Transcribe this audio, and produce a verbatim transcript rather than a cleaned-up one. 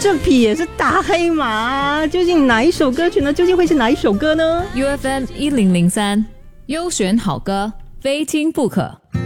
这匹也是大黑马，究竟哪一首歌曲呢？究竟会是哪一首歌呢？ U F M 一零零三，优选好歌，非听不可。